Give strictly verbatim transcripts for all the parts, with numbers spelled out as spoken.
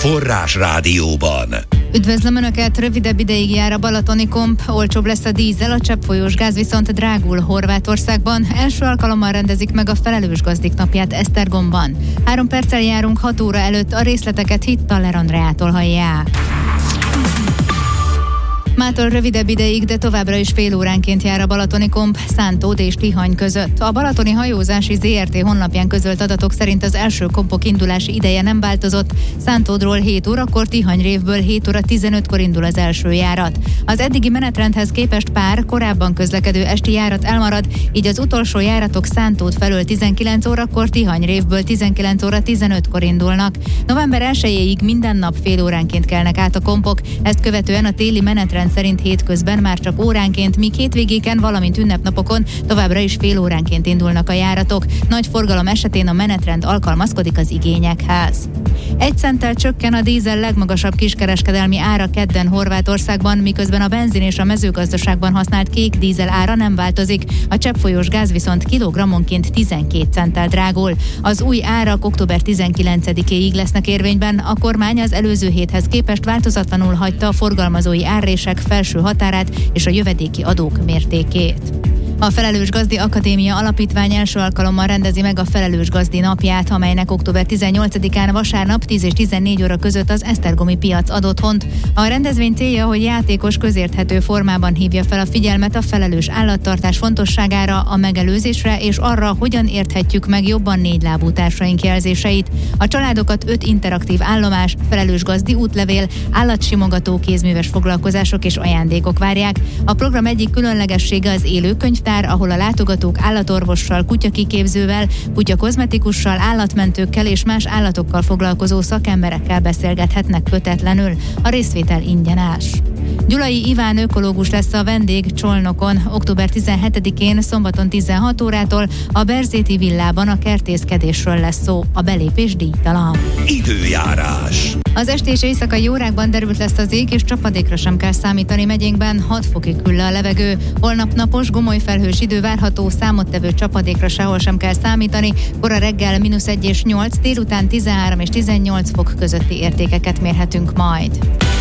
Forrás Rádióban. Üdvözlöm Önöket! Rövidebb ideig jár a balatoni komp, olcsóbb lesz a dízel, a cseppfolyós gáz viszont drágul Horvátországban. Első alkalommal rendezik meg a felelős gazdik napját Esztergomban. Három perccel járunk hat óra előtt, a részleteket Hittaler Andreától hallják. Mától rövidebb ideig, de továbbra is fél óránként jár a balatoni komp Szántód és Tihany között. A Balatoni Hajózási zé er té honlapján közölt adatok szerint az első kompok indulási ideje nem változott. Szántódról hét órakor, Tihanyrévből hét óra tizenötkor indul az első járat. Az eddigi menetrendhez képest pár korábban közlekedő esti járat elmarad, így az utolsó járatok Szántód felől tizenkilenc órakor, Tihanyrévből tizenkilenc óra tizenötkor indulnak. November elsejéig minden nap fél óránként kelnek át a kompok, ezt követően a téli menetrend szerint hétközben már csak óránként, míg hétvégéken, valamint ünnepnapokon továbbra is fél óránként indulnak a járatok. Nagy forgalom esetén a menetrend alkalmazkodik az igényekhez. Egy centtel csökken a dízel legmagasabb kiskereskedelmi ára kedden Horvátországban, miközben a benzin és a mezőgazdaságban használt kék dízel ára nem változik, a cseppfolyós gáz viszont kilogrammonként tizenkét centtel drágul. Az új árak október tizenkilencedikéig lesznek érvényben, a kormány az előző héthez képest változatlanul hagyta a forgalmazói árrések felső határát és a jövedéki adók mértékét. A Felelős Gazdi Akadémia Alapítvány első alkalommal rendezi meg a Felelős Gazdi napját, amelynek október tizennyolcadikán vasárnap tíz és tizennégy óra között az esztergomi piac ad otthont. A rendezvény célja, hogy játékos, közérthető formában hívja fel a figyelmet a felelős állattartás fontosságára, a megelőzésre és arra, hogyan érthetjük meg jobban négylábú társaink jelzéseit. A családokat öt interaktív állomás, Felelős Gazdi útlevél, állatsimogató, kézműves foglalkozások és ajándékok várják. A program egyik különlegessége az élő könyv, ahol a látogatók állatorvossal, kutyakiképzővel, kutyakozmetikussal, állatmentőkkel és más állatokkal foglalkozó szakemberekkel beszélgethetnek kötetlenül. A részvétel ingyenes. Gyulai Iván ökológus lesz a vendég Csolnokon. október tizenhetedikén szombaton tizenhat órától a Berzéti villában a kertészkedésről lesz szó. A belépés díjtalan. Időjárás. Az esti és éjszakai órákban derült lesz az ég, és csapadékra sem kell számítani megyénkben, hat fokig hűl le a levegő. Holnap napos, gomoly felhős idő várható, számottevő csapadékra sehol sem kell számítani. Kora reggel mínusz egy és nyolc, délután tizenhárom és tizennyolc fok közötti értékeket mérhetünk majd.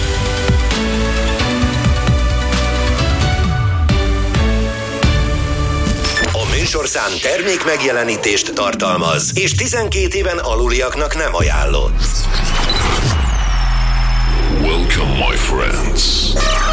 Műsorszám termék megjelenítést tartalmaz, és tizenkét éven aluliaknak nem ajánlott. Welcome, my friends.